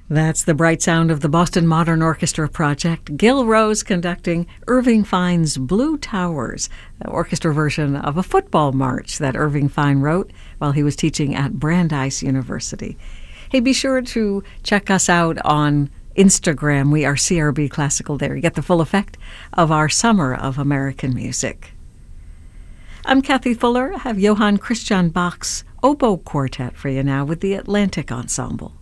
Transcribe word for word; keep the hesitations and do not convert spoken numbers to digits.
That's the bright sound of the Boston Modern Orchestra project. Gil Rose conducting Irving Fine's Blue Towers, the orchestra version of a football march that Irving Fine wrote while he was teaching at Brandeis University. Hey, be sure to check us out on Instagram. We are C R B Classical there. You get the full effect of our summer of American music. I'm Kathy Fuller. I have Johann Christian Bach's Oboe Quartet for you now with the Atlantic Ensemble.